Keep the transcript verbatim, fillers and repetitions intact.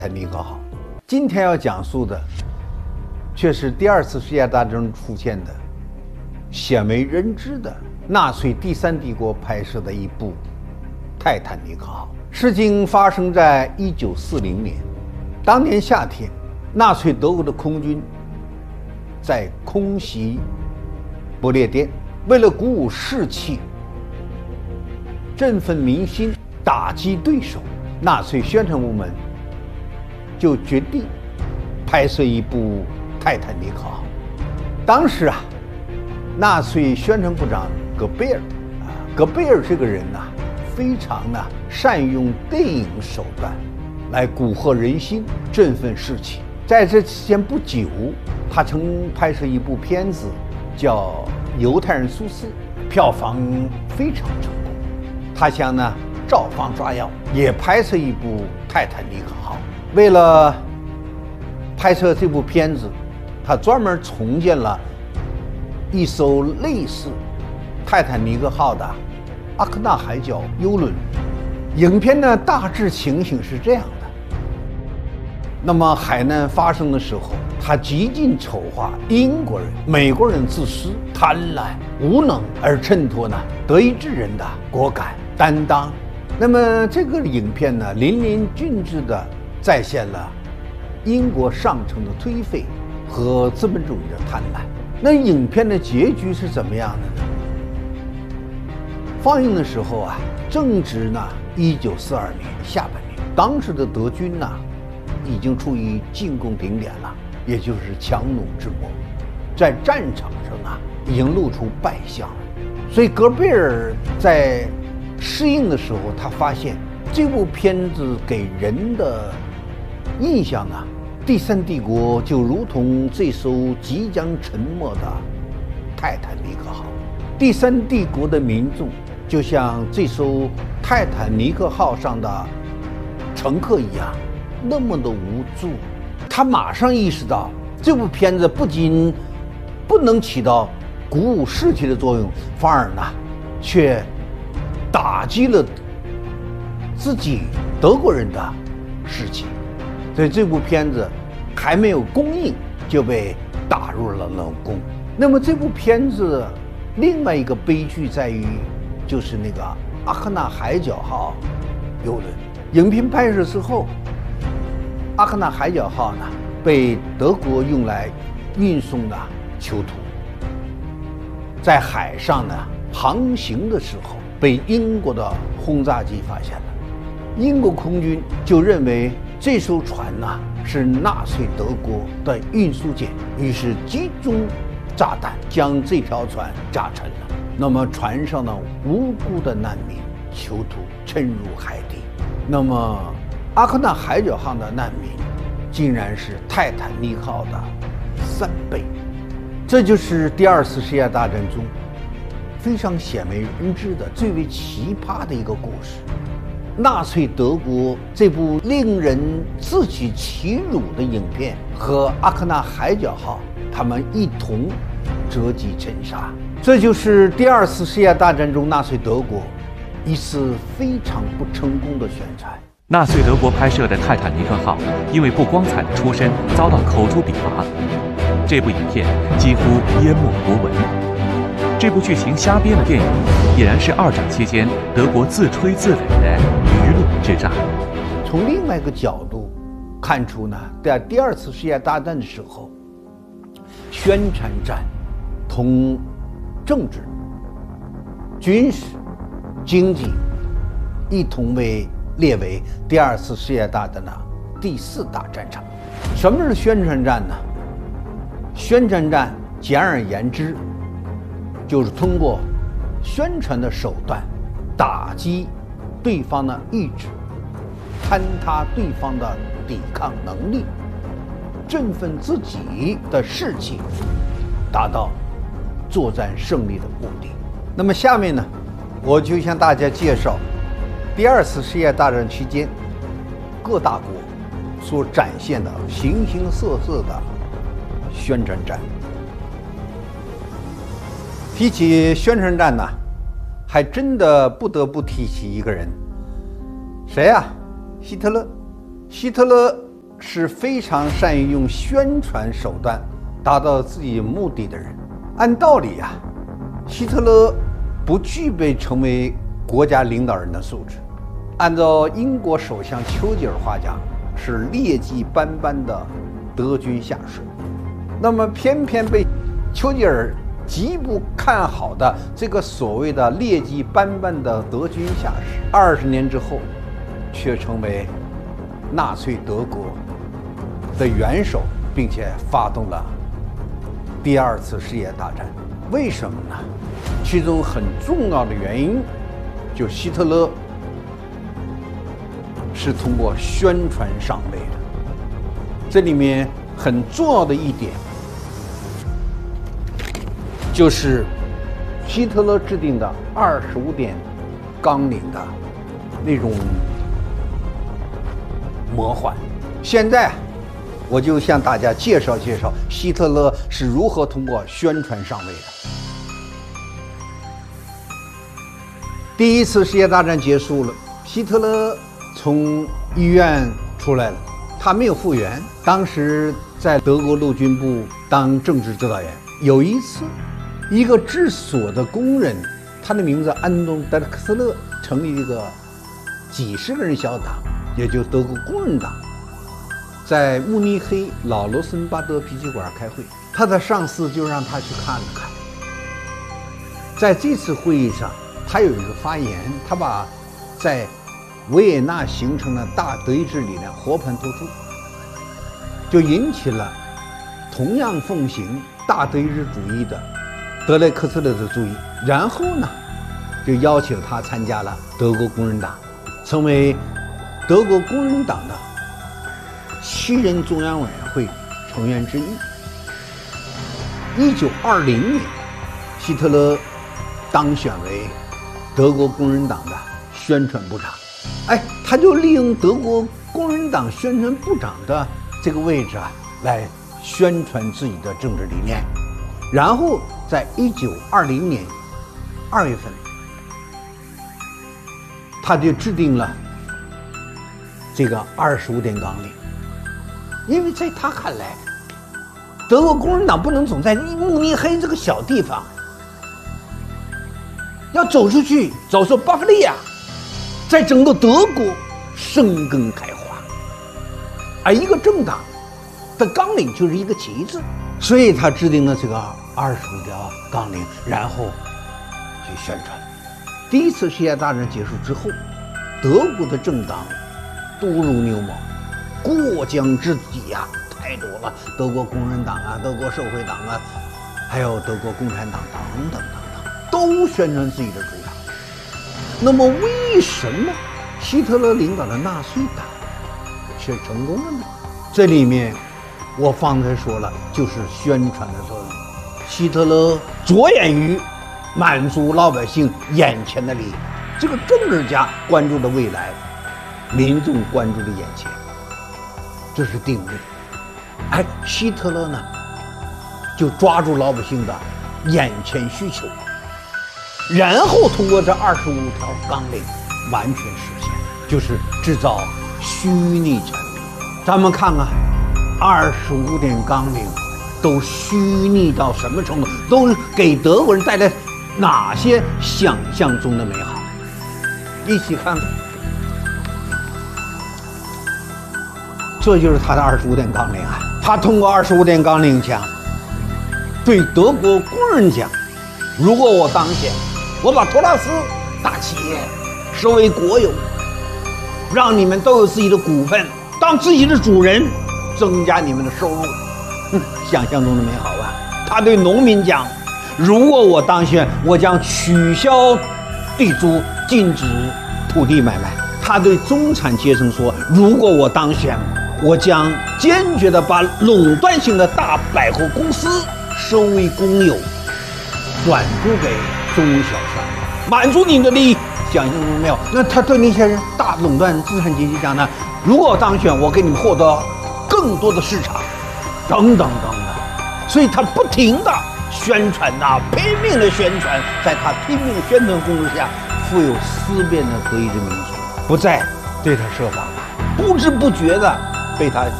坦尼克号。今天要讲述的，却是第二次世界大战中出现的鲜为人知的纳粹第三帝国拍摄的一部泰坦尼克号。事情发生在一九四零年，当年夏天，纳粹德国的空军在空袭不列颠，为了鼓舞士气、振奋民心、打击对手，纳粹宣传部门就决定拍摄一部泰坦尼克号。当时啊，纳粹宣传部长戈贝尔啊，戈贝尔这个人呐、啊，非常呢善用电影手段来蛊惑人心、振奋士气。在这期间不久，他曾拍摄一部片子叫《犹太人苏斯》，票房非常成功。他想呢照方抓药，也拍摄一部泰坦尼克号。为了拍摄这部片子，他专门重建了一艘类似泰坦尼克号的阿克纳海角游轮。影片呢大致情形是这样的：那么海难发生的时候，他极尽丑化英国人、美国人自私、贪婪、无能，而衬托呢德意志人的果敢担当。那么这个影片呢，淋漓尽致地再现了英国上层的颓废和资本主义的贪婪。那影片的结局是怎么样的呢？放映的时候啊，正值呢一九四二年下半年，当时的德军呢已经处于进攻顶点了，也就是强弩之末，在战场上啊已经露出败相了。所以戈贝尔在试映的时候，他发现这部片子给人的印象呢，第三帝国就如同这艘即将沉没的泰坦尼克号，第三帝国的民众就像这艘泰坦尼克号上的乘客一样，那么的无助。他马上意识到，这部片子不仅不能起到鼓舞士气的作用，反而呢，却打击了自己德国人的士气。所以这部片子还没有公映就被打入了冷宫。那么这部片子另外一个悲剧在于，就是那个阿克纳海角号游轮。影片拍摄之后，阿克纳海角号呢被德国用来运送的囚徒，在海上呢航行的时候被英国的轰炸机发现了。英国空军就认为这艘船呢是纳粹德国的运输舰，于是集中炸弹将这条船炸沉了。那么船上的无辜的难民囚徒沉入海底。那么阿克纳海角号的难民竟然是泰坦尼克号的三倍。这就是第二次世界大战中非常鲜为人知的最为奇葩的一个故事。纳粹德国这部令人自取其辱的影片和阿克纳海角号，他们一同折戟沉沙。这就是第二次世界大战中纳粹德国一次非常不成功的宣传。 纳粹德国拍摄的泰坦尼克号因为不光彩的出身遭到口诛笔伐，这部影片几乎淹没国文。这部剧情瞎编的电影，已然是二战期间德国自吹自擂的舆论之战。 从另外一个角度看出呢，在第二次世界大战的时候，宣传战同政治、军事、经济一同为列为第二次世界大战的第四大战场。什么是宣传战呢？宣传战简而言之，就是通过宣传的手段打击对方的意志，坍塌对方的抵抗能力，振奋自己的士气，达到作战胜利的目的。那么下面呢，我就向大家介绍第二次世界大战期间各大国所展现的形形色色的宣传战。提起宣传战呢，还真的不得不提起一个人，谁呀、啊？希特勒。希特勒是非常善于用宣传手段达到自己目的的人。按道理呀、啊，希特勒不具备成为国家领导人的素质。按照英国首相丘吉尔话讲，是劣迹斑斑的德军下属。那么偏偏被丘吉尔极不看好的这个所谓的劣迹斑斑的德军下士，二十年之后，却成为纳粹德国的元首，并且发动了第二次世界大战。为什么呢？其中很重要的原因，就希特勒是通过宣传上位的。这里面很重要的一点，就是希特勒制定的二十五点纲领的那种魔幻。现在我就向大家介绍介绍希特勒是如何通过宣传上位的。第一次世界大战结束了，希特勒从医院出来了，他没有复员，当时在德国陆军部当政治指导员。有一次，一个制锁的工人，他的名字安东·德克斯勒，成立一个几十个人小党，也就德国工人党，在慕尼黑老罗森巴德啤酒馆开会。他的上司就让他去看了看。在这次会议上，他有一个发言，他把在维也纳形成的大德意志理念和盘托出，就引起了同样奉行大德意志主义的德雷克斯勒的注意。然后呢，就邀请他参加了德国工人党，成为德国工人党的七人中央委员会成员之一。一九二零年，希特勒当选为德国工人党的宣传部长。哎，他就利用德国工人党宣传部长的这个位置啊，来宣传自己的政治理念。然后在一九二零年二月份，他就制定了这个二十五点纲领。因为在他看来，德国工人党不能总在慕尼黑这个小地方，要走出去，走出巴伐利亚，在整个德国生根开花。而一个政党的纲领就是一个旗帜，所以他制定了这个二十五条纲领，然后去宣传。第一次世界大战结束之后，德国的政党多如牛毛，过江之鲫呀、啊，太多了。德国工人党啊，德国社会党啊，还有德国共产党等等等等，都宣传自己的主张。那么，为什么希特勒领导的纳粹党却成功了呢？这里面我方才说了，就是宣传的作用。希特勒着眼于满足老百姓眼前的利益，这个政治家关注的未来，民众关注的眼前，这是定位。哎，希特勒呢，就抓住老百姓的眼前需求，然后通过这二十五条纲领完全实现，就是制造虚拟权利。咱们看看二十五点纲领都虚拟到什么程度，都给德国人带来哪些想象中的美好？一起看看。这就是他的二十五点纲领啊！他通过二十五点纲领讲，对德国工人讲，如果我当选，我把托拉斯大企业收为国有，让你们都有自己的股份，当自己的主人，增加你们的收入。嗯，想象中的美好吧？他对农民讲，如果我当选，我将取消地租，禁止土地买卖。他对中产阶层说，如果我当选，我将坚决地把垄断性的大百货公司收为公有，转租给中小商业，满足你的利益。想象中没有？那他对那些人大垄断资产阶级讲呢？如果我当选，我给你们获得更多的市场，等等等等。所以他不停地宣传呐、啊，拼命的宣传，在他拼命宣传攻势下，富有思辨的德意志民族不再对他设防了，不知不觉的被他